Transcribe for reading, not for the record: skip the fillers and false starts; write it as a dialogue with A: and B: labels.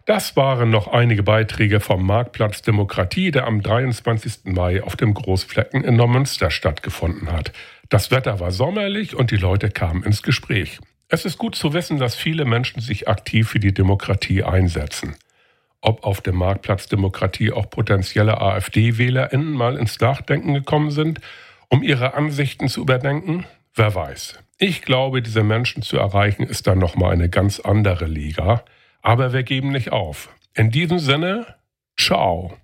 A: Das waren noch einige Beiträge vom Marktplatz Demokratie, der am 23. Mai auf dem Großflecken in Neumünster stattgefunden hat. Das Wetter war sommerlich und die Leute kamen ins Gespräch. Es ist gut zu wissen, dass viele Menschen sich aktiv für die Demokratie einsetzen. Ob auf dem Marktplatz Demokratie auch potenzielle AfD-WählerInnen mal ins Nachdenken gekommen sind, um ihre Ansichten zu überdenken? Wer weiß. Ich glaube, diese Menschen zu erreichen, ist dann nochmal eine ganz andere Liga. Aber wir geben nicht auf. In diesem Sinne, ciao.